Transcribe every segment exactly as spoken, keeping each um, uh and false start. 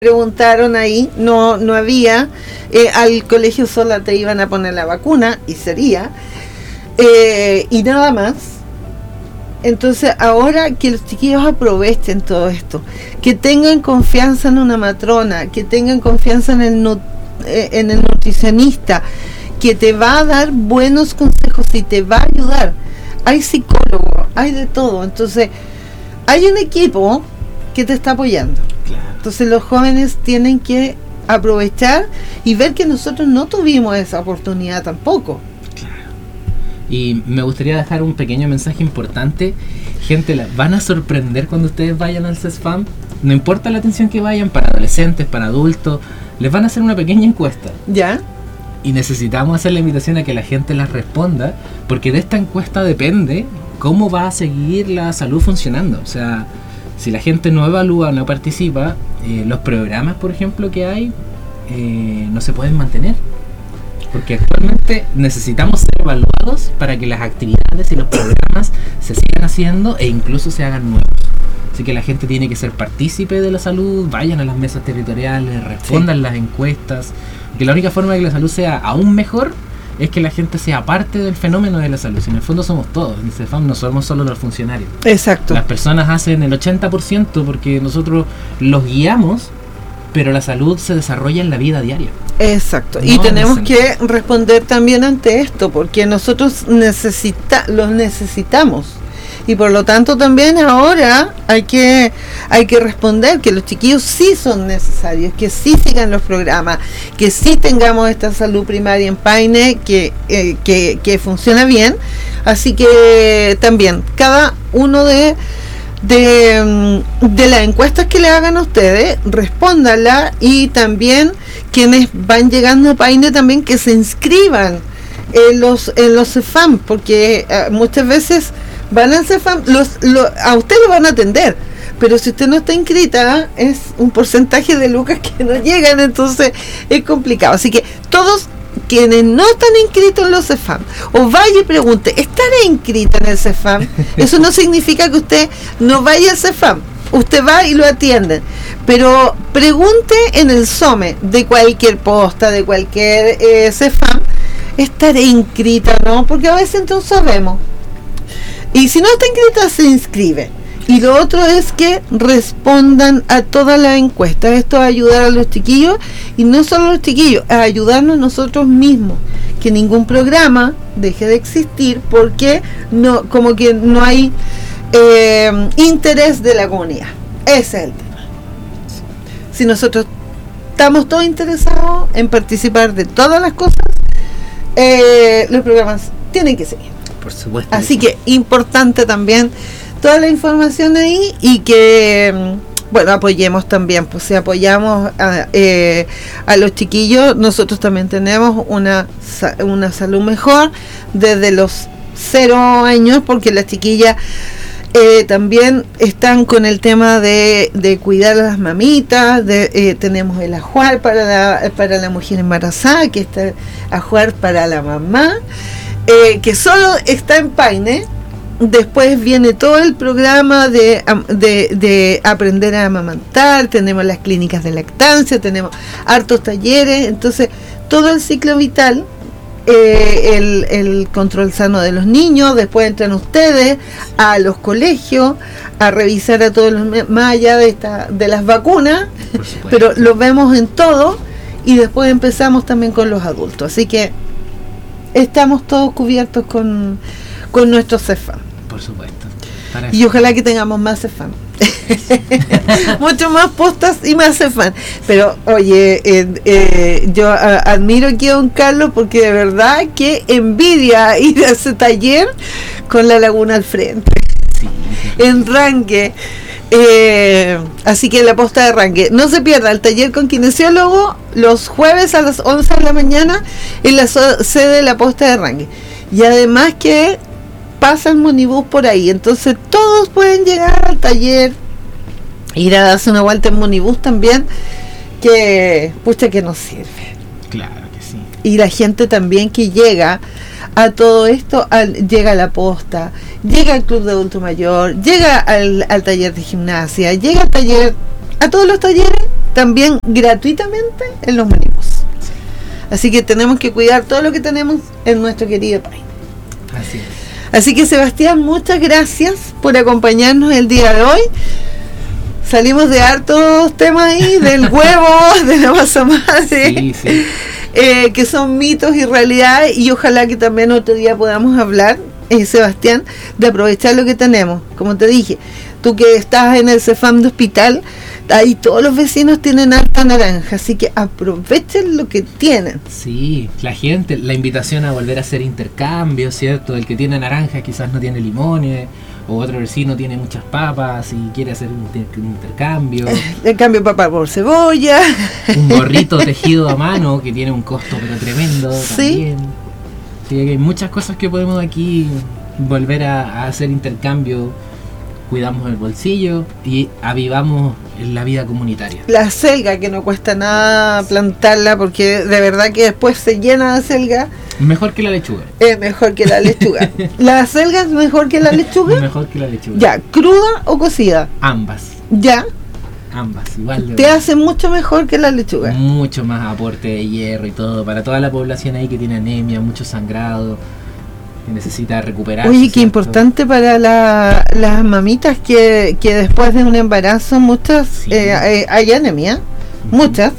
preguntaron ahí, no no había, eh, al colegio solo te iban a poner la vacuna y sería, eh, y nada más. Entonces ahora que los chiquillos aprovechen todo esto, que tengan confianza en una matrona, que tengan confianza en el, eh, en el nutricionista, que te va a dar buenos consejos y te va a ayudar. Hay psicólogos, hay de todo, entonces hay un equipo que te está apoyando. Claro. Entonces los jóvenes tienen que aprovechar y ver que nosotros no tuvimos esa oportunidad tampoco. Claro. Y me gustaría dejar un pequeño mensaje importante. Gente, la van a sorprender cuando ustedes vayan al CESFAM. No importa la atención que vayan, para adolescentes, para adultos, les van a hacer una pequeña encuesta. ¿Ya? Y necesitamos hacer la invitación a que la gente las responda, porque de esta encuesta depende cómo va a seguir la salud funcionando. O sea, si la gente no evalúa, no participa, eh, los programas, por ejemplo, que hay, eh, no se pueden mantener. Porque actualmente necesitamos ser evaluados para que las actividades y los programas se sigan haciendo e incluso se hagan nuevos. Así que la gente tiene que ser partícipe de la salud, vayan a las mesas territoriales, respondan sí. las encuestas. Porque la única forma de que la salud sea aún mejor es que la gente sea parte del fenómeno de la salud. Si en el fondo somos todos, en CESFAM no somos solo los funcionarios. Exacto. Las personas hacen el ochenta por ciento porque nosotros los guiamos, pero la salud se desarrolla en la vida diaria. Exacto. No, y tenemos que responder también ante esto, porque nosotros necesita, los necesitamos. Y por lo tanto también ahora hay que hay que responder que los chiquillos sí son necesarios, que sí sigan los programas, que sí tengamos esta salud primaria en Paine, que, eh, que, que funciona bien. Así que también cada uno de de, de las encuestas que le hagan a ustedes, respóndanla, y también quienes van llegando a Paine también que se inscriban en los en los CESFAM, porque eh, muchas veces van al CESFAM, los, lo, a usted lo van a atender, pero si usted no está inscrita, es un porcentaje de lucas que no llegan, entonces es complicado. Así que todos quienes no están inscritos en los CESFAM, o vaya y pregunte, ¿estaré inscrita en el CESFAM? Eso no significa que usted no vaya al CESFAM, usted va y lo atienden, pero pregunte en el SOME de cualquier posta, de cualquier eh, CESFAM, ¿estaré inscrita o no? Porque a veces entonces sabemos. Y si no está inscrita, se inscribe. Y lo otro es que respondan a todas las encuestas. Esto es ayudar a los chiquillos, y no solo a los chiquillos, es ayudarnos nosotros mismos. Que ningún programa deje de existir porque no, como que no hay eh, interés de la comunidad. Ese es el tema. Si nosotros estamos todos interesados en participar de todas las cosas, eh, los programas tienen que seguir. Por supuesto. Así que importante también toda la información ahí, y que bueno, apoyemos también, pues si apoyamos a, eh, a los chiquillos, nosotros también tenemos una una salud mejor desde los cero años, porque las chiquillas eh, también están con el tema de, de cuidar a las mamitas, de, eh, tenemos el ajuar para la, para la mujer embarazada, que está el ajuar para la mamá, Eh, que solo está en Paine. Después viene todo el programa de, de, de aprender a amamantar, tenemos las clínicas de lactancia, tenemos hartos talleres, entonces todo el ciclo vital, eh, el, el control sano de los niños. Después entran ustedes a los colegios a revisar a todos los, más allá de, esta, de las vacunas, pero lo vemos en todo, y después empezamos también con los adultos, así que estamos todos cubiertos con, con nuestro CESFAM. Por supuesto. Y ojalá que tengamos más CESFAM. Mucho más postas y más CESFAM. Pero, oye, eh, eh, yo a, admiro aquí a don Carlos, porque de verdad que envidia ir a ese taller con la laguna al frente. Sí. En Rangue. Eh, así que la posta de Rangue, no se pierda el taller con kinesiólogo los jueves a las once de la mañana en la so- sede de la posta de Rangue. Y además que pasa el monibús por ahí, entonces todos pueden llegar al taller, ir a darse una vuelta en monibús también, que pucha que nos sirve. Claro que sí. Y la gente también que llega a todo esto, al, llega a la posta, llega al club de adulto mayor, llega al, al taller de gimnasia, llega al taller, a todos los talleres, también gratuitamente en los mínimos. Así que tenemos que cuidar todo lo que tenemos en nuestro querido país. Así es. Así que Sebastián, muchas gracias por acompañarnos el día de hoy. Salimos de hartos temas ahí, del huevo, de la masa madre, sí, sí. Eh, que son mitos y realidades, y ojalá que también otro día podamos hablar, eh, Sebastián, de aprovechar lo que tenemos. Como te dije, tú que estás en el Cefam de Hospital, ahí todos los vecinos tienen harta naranja, así que aprovechen lo que tienen. Sí, la gente, la invitación a volver a hacer intercambios, ¿cierto? El que tiene naranja quizás no tiene limones, o otro vecino tiene muchas papas y quiere hacer un, inter- un intercambio. El cambio papa por cebolla. Un gorrito tejido a mano que tiene un costo pero tremendo ¿Sí? también. Sí, hay muchas cosas que podemos aquí volver a, a hacer intercambio. Cuidamos el bolsillo y avivamos la vida comunitaria. La selga, que no cuesta nada plantarla, porque de verdad que después se llena de selga. Mejor que la lechuga. Es mejor que la lechuga. ¿La selga es mejor que la lechuga? Mejor que la lechuga. Ya, ¿cruda o cocida? Ambas. Ya. Ambas, igual de Te bueno. hace mucho mejor que la lechuga. Mucho más aporte de hierro y todo. Para toda la población ahí que tiene anemia, mucho sangrado, que necesita recuperar. Oye, qué importante para la, las mamitas que, que después de un embarazo, muchas, Sí. eh, eh, hay anemia, Ujú. muchas.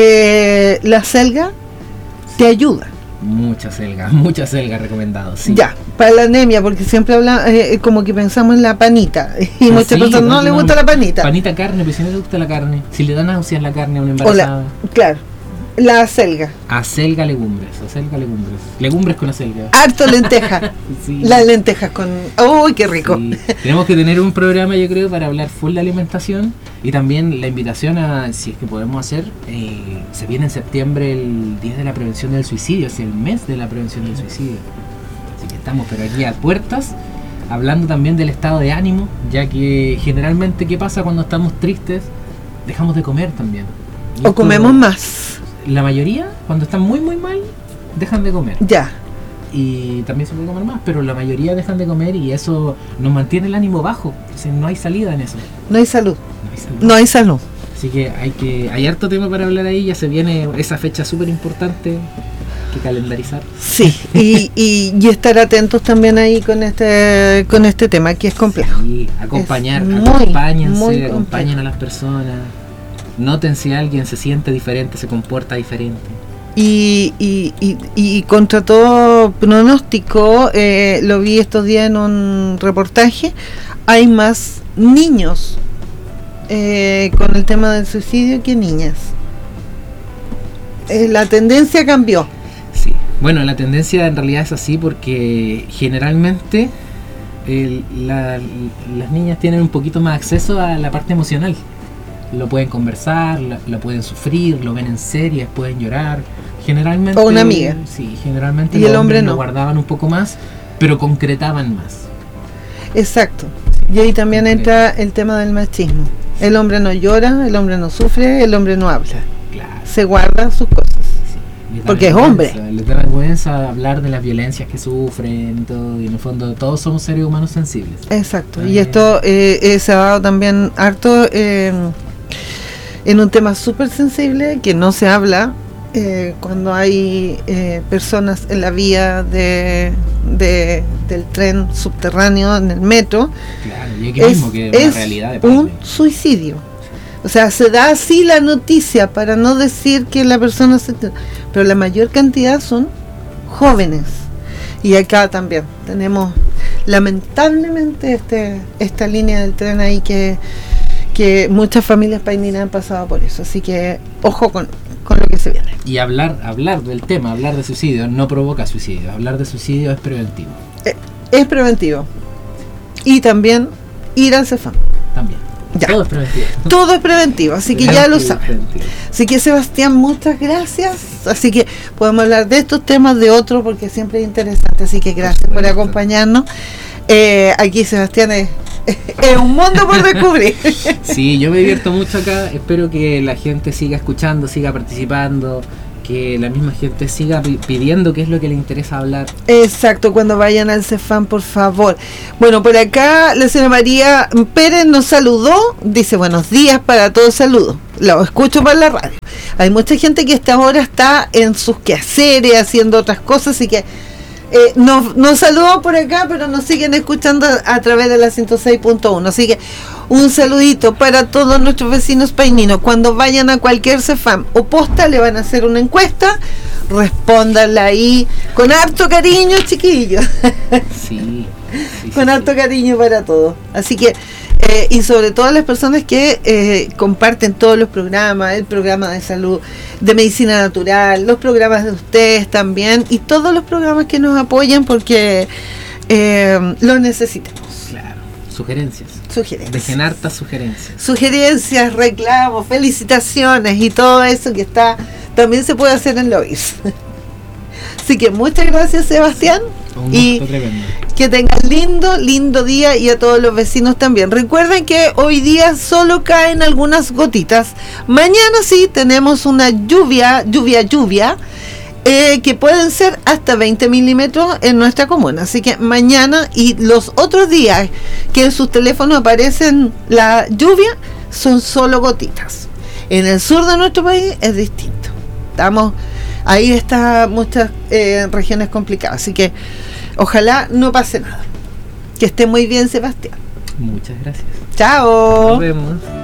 Eh, la selga te ayuda. Mucha selga, mucha selga recomendado. Sí. Ya, para la anemia, porque siempre habla, eh, como que pensamos en la panita, y Ah, muchas sí, personas no les gusta la panita. Panita carne, pero si no le gusta la carne, si le dan náuseas la carne a una O embarazada. la, claro, la selga. Acelga legumbres, acelga legumbres. Legumbres con acelga. Harto lenteja. Sí. Las lentejas con... ¡Uy, qué rico! Sí. Tenemos que tener un programa, yo creo, para hablar full de alimentación, y también la invitación a, si es que podemos hacer, eh, se viene en septiembre el Día de la Prevención del Suicidio, es el mes de la prevención del suicidio. Así que estamos, pero aquí a puertas, hablando también del estado de ánimo, ya que generalmente, ¿qué pasa cuando estamos tristes? Dejamos de comer también. Y O esto- comemos más. La mayoría, cuando están muy muy mal, dejan de comer. Ya. Y también se puede comer más, pero la mayoría dejan de comer y eso nos mantiene el ánimo bajo. Entonces no hay salida en eso. No hay salud. No hay salida. No hay salud. Así que hay que hay harto tema para hablar ahí. Ya se viene esa fecha súper importante que calendarizar. Sí. Y, y, y estar atentos también ahí con este con este tema, que es complejo. Y acompañar, Es muy, acompáñense, muy acompañen complejo. a las personas. Noten si alguien se siente diferente, se comporta diferente. Y, y, y, y contra todo pronóstico, eh, lo vi estos días en un reportaje, hay más niños eh, con el tema del suicidio que niñas. Eh, la tendencia cambió. Sí. Bueno, la tendencia en realidad es así porque generalmente el- la- las niñas tienen un poquito más acceso a la parte emocional. Lo pueden conversar, lo, lo pueden sufrir, lo ven en series, pueden llorar. Generalmente. O una amiga. Sí, generalmente Y los el hombre hombres no. lo guardaban un poco más, pero concretaban más. Exacto. Y ahí también entra el tema del machismo. El hombre no llora, el hombre no sufre, el hombre no habla. Claro. Se guarda sus cosas. Sí, les da Porque es vergüenza, hombre. Les da vergüenza hablar de las violencias que sufren y todo, y en el fondo todos somos seres humanos sensibles. Exacto. Ah, Y ya. esto eh, eh, se ha dado también harto eh, en un tema súper sensible que no se habla eh, cuando hay eh, personas en la vía de, de- del tren subterráneo, en el metro. Claro, y aquí Es, mismo que es una es realidad de un parte. suicidio. O sea, se da así la noticia para no decir que la persona se... Pero la mayor cantidad son jóvenes. Y acá también tenemos lamentablemente este esta línea del tren ahí que, que muchas familias paininas han pasado por eso. Así que ojo con, con lo que se viene. Y hablar, hablar del tema, hablar de suicidio, no provoca suicidio. Hablar de suicidio es preventivo. Eh, es preventivo. Y también ir al Cefam. También. Ya. Todo es preventivo. Todo es preventivo, así que ya lo Preventivo, saben. preventivo. Así que Sebastián, muchas gracias. Así que podemos hablar de estos temas, de otros, porque siempre es interesante. Así que gracias por, por acompañarnos. Eh, aquí Sebastián es, es un mundo por descubrir. Sí, yo me divierto mucho acá. Espero que la gente siga escuchando, siga participando, que la misma gente siga pi- pidiendo qué es lo que le interesa hablar. Exacto, cuando vayan al Cefam, por favor. Bueno, por acá la señora María Pérez nos saludó, dice buenos días para todos, saludos. lo escucho por la radio. Hay mucha gente que hasta ahora está en sus quehaceres, haciendo otras cosas, así que eh, nos, nos saludan por acá, pero nos siguen escuchando a, a través de la ciento seis punto uno. Así que un saludito para todos nuestros vecinos paininos. Cuando vayan a cualquier Cefam o posta, le van a hacer una encuesta, respóndanla ahí con harto cariño, chiquillos. Sí, sí, con sí, harto sí. cariño para todos. Así que, eh, y sobre todo las personas que eh, comparten todos los programas, el programa de salud, de medicina natural, los programas de ustedes también, y todos los programas que nos apoyan, porque eh, lo necesitamos. Claro, sugerencias. Sugerencias. Dejen hartas sugerencias. Sugerencias, reclamos, felicitaciones y todo eso que está, también se puede hacer en Lois. Así que muchas gracias, Sebastián. Un Y gusto tremendo. que tengan lindo, lindo día, y a todos los vecinos también. Recuerden que hoy día solo caen algunas gotitas. Mañana sí tenemos una lluvia, lluvia, lluvia, eh, que pueden ser hasta veinte milímetros en nuestra comuna. Así que mañana y los otros días que en sus teléfonos aparecen la lluvia, son solo gotitas. En el sur de nuestro país es distinto. Estamos, ahí están muchas eh, regiones complicadas. Así que ojalá no pase nada. Que esté muy bien, Sebastián. Muchas gracias. Chao. Nos vemos.